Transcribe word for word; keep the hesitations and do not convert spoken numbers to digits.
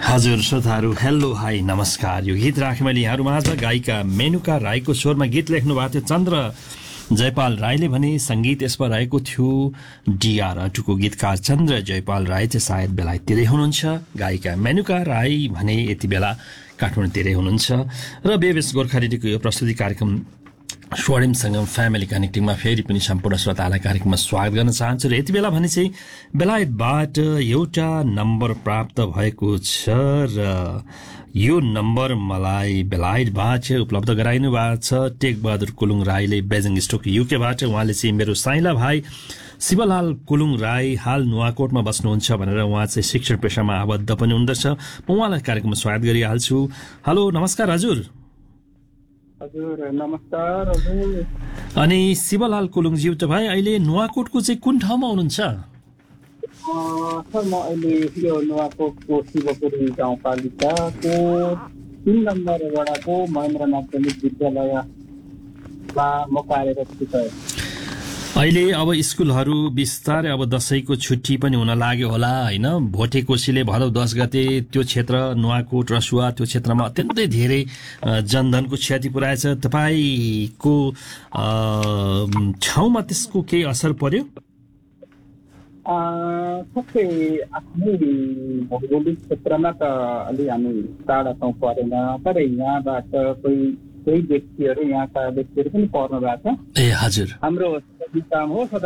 हजुर श्रोताहरू hello hi नमस्कार। यो गीत राखेँ मैले यहाँहरू माझ गायिका मेनुका राईको स्वरमा गीत लेख्नु भएको थियो चन्द्र जयपाल राईले भने सङ्गीत यसमा रहेको थियो डिआर अटुको। गीतकार चन्द्र जयपाल राई चाहिँ सायद बेलायततिरै हुनुहुन्छ। गायिका मेनुका राई भने यति बेला काठमाडौँतिरै हुनुहुन्छ। र बेबेस गोर्खा रेडियोको यो प्रस्तुति कार्यक्रम स्वर्णिम सङ्गम फ्यामिली कनेक्टिङमा फेरि पनि सम्पूर्ण श्रोतालाई कार्यक्रममा स्वागत गर्न चाहन्छु। र यति बेला भने चाहिँ बेलायतबाट एउटा नम्बर प्राप्त भएको छ र यो नम्बर मलाई बेलायतबाट उपलब्ध गराइनु भएको छ टेकबहादुर कुलुङ राईले बेजिङ स्टोक युकेबाट। उहाँले चाहिँ मेरो साइला भाइ शिवलाल कुलुङ राई हाल नुवाकोटमा बस्नुहुन्छ भनेर उहाँ चाहिँ शिक्षण पेशामा आबद्ध पनि हुँदछ। म उहाँलाई कार्यक्रममा स्वागत गरिहाल्छु। हेलो नमस्कार हजुर। हजुर नमस्कार हजुर। अनि शिवलाल कुलुङज्यू त भाइ अहिले नुवाकोटको चाहिँ कुन ठाउँमा हुनुहुन्छ? सर म अहिले यो नुवाकोटको शिवपुरी गाउँपालिकाको तीन नम्बर वडाको महेन्द्र माध्यमिक विद्यालयमा म कार्यरत छु सर। अहिले अब स्कुलहरू बिस्तारै अब दसैँको छुट्टी पनि हुन लाग्यो होला होइन? भोटे कोसीले भदौ दस गते त्यो क्षेत्र नुवाकोट रसुवा त्यो क्षेत्रमा अत्यन्तै धेरै जनधनको क्षति पुर्याएछ। तपाईँको ठाउँमा त्यसको केही असर पर्यो? सबै आफ्नै भौगोलिक क्षेत्रमा त अलि हामी टाढा ठाउँ परेन, तर यहाँबाट कोही कोही व्यक्तिहरू यहाँका व्यक्तिहरू पनि पर्नु भएको छ। ए हजुर। हाम्रो काम हो